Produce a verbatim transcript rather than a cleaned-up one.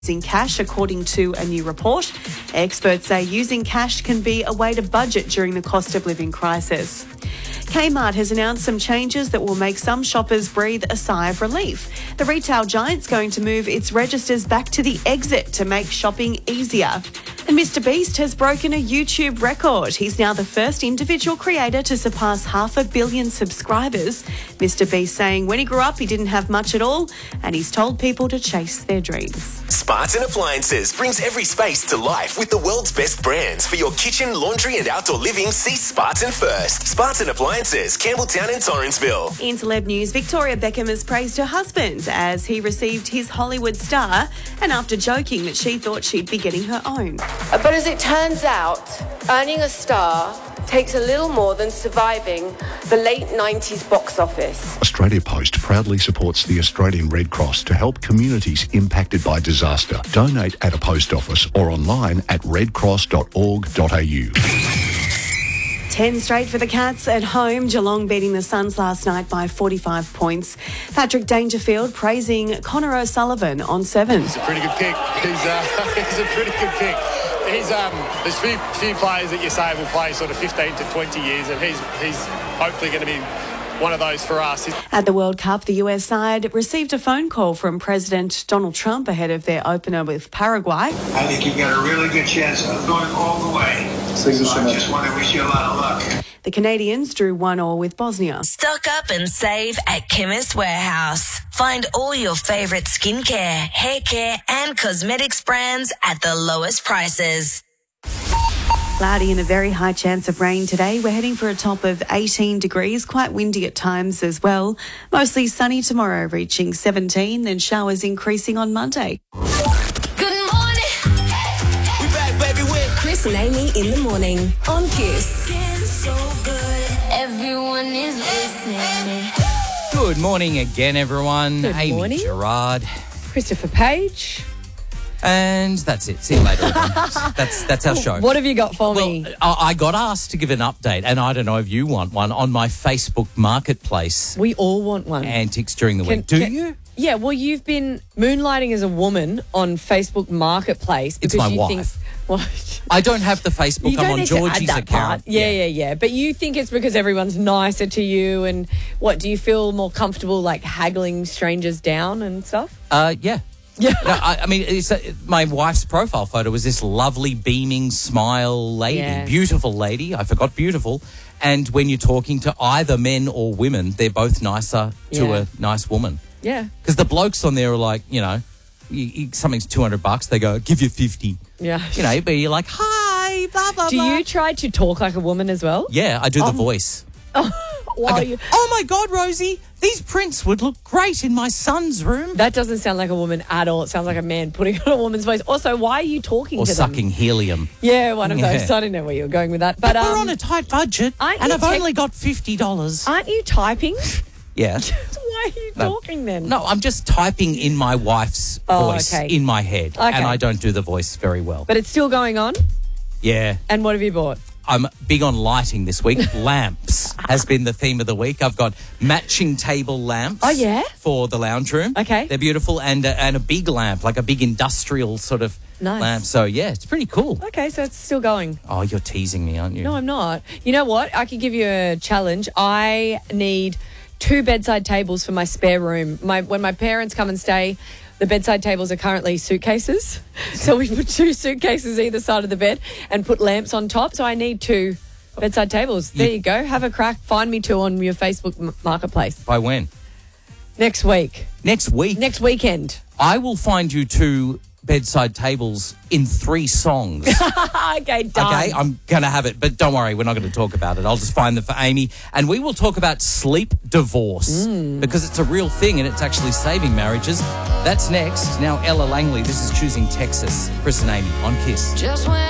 using cash, according to a new report. Experts say using cash can be a way to budget during the cost of living crisis. Kmart has announced some changes that will make some shoppers breathe a sigh of relief. The retail giant's going to move its registers back to the exit to make shopping easier. And Mister Beast has broken a YouTube record. He's now the first individual creator to surpass half a billion subscribers. Mister Beast saying when he grew up, he didn't have much at all, and he's told people to chase their dreams. Spartan Appliances brings every space to life with the world's best brands. For your kitchen, laundry and outdoor living, see Spartan first. Spartan Appliances, Campbelltown and Torrensville. In celeb news, Victoria Beckham has praised her husband as he received his Hollywood star, and after joking that she thought she'd be getting her own. But as it turns out, earning a star takes a little more than surviving the late nineties box office. Australia Post proudly supports the Australian Red Cross to help communities impacted by disaster. Donate at a post office or online at red cross dot org dot a u. ten straight for the Cats at home. Geelong beating the Suns last night by forty-five points. Patrick Dangerfield praising Connor O'Sullivan on seven. It's a pretty good kick. He's, uh, he's a pretty good kick. He's um, there's few few players that you say will play sort of fifteen to twenty years, and he's he's hopefully going to be one of those for us. At the World Cup, the U S side received a phone call from President Donald Trump ahead of their opener with Paraguay. I think you've got a really good chance of going all the way. So I just want to wish you a lot of luck. The Canadians drew one all with Bosnia. Stock up and save at Chemist Warehouse. Find all your favourite skincare, hair care and cosmetics brands at the lowest prices. Cloudy and a very high chance of rain today. We're heading for a top of eighteen degrees, quite windy at times as well. Mostly sunny tomorrow, reaching seventeen, then showers increasing on Monday. Good morning. We back, baby, with Chris and Amy in the morning on Kiss. So good. Everyone is listening. Good morning again, everyone. Good Amy morning. Gerard. Christopher Page. And that's it. See you later, everyone. That's that's our show. What have you got for well, me? I I got asked to give an update, and I don't know if you want one, on my Facebook Marketplace We all want one. antics during the Can- week. Do can- you? Yeah, well, you've been moonlighting as a woman on Facebook Marketplace. It's because my you wife. Think, well, I don't have the Facebook. you I'm don't on need to add Georgie's that account. part. Yeah, yeah, yeah. But you think it's because everyone's nicer to you, and what, do you feel more comfortable, like, haggling strangers down and stuff? Uh, yeah. Yeah. No, I, I mean, it's a, my wife's profile photo was this lovely, beaming smile lady, Yeah. beautiful lady. I forgot beautiful. And when you're talking to either men or women, they're both nicer to Yeah. a nice woman. Yeah. Because the blokes on there are like, you know, you, you, something's two hundred bucks. They go, give you fifty. Yeah. You know, but you're like, hi, blah, blah, Do blah. you try to talk like a woman as well? Yeah, I do the Um, voice. While I go, you... oh, my God, Rosie, these prints would look great in my son's room. That doesn't sound like a woman at all. It sounds like a man putting on a woman's voice. Also, why are you talking Or to sucking them? helium. Yeah, one of Yeah. those. I don't know where you're going with that. But, But um, we're on a tight budget, aren't and you I've tech- only got fifty dollars. aren't you typing? Yeah. Why are you No. talking then? No, I'm just typing in my wife's Oh, voice okay. in my head, Okay. and I don't do the voice very well. But it's still going on. Yeah. And what have you bought? I'm big on lighting this week. Lamps has been the theme of the week. I've got matching table lamps. Oh, yeah? For the lounge room. Okay. They're beautiful, and a, and a big lamp, like a big industrial sort of Nice. lamp. So, yeah, it's pretty cool. Okay, so it's still going. Oh, you're teasing me, aren't you? No, I'm not. You know what? I could give you a challenge. I need two bedside tables for my spare room. My when my parents come and stay, the bedside tables are currently suitcases. So we put two suitcases either side of the bed and put lamps on top. So I need two bedside tables. There You- you go. Have a crack. Find me two on your Facebook m- Marketplace. By when? Next week. Next week. Next weekend. I will find you two bedside tables in three songs. Okay, done. Okay, I'm going to have it, but don't worry, we're not going to talk about it. I'll just find them for Amy, and we will talk about sleep divorce because it's a real thing and it's actually saving marriages. That's next. Now, Ella Langley, this is Choosing Texas. Chris and Amy on Kiss. Just when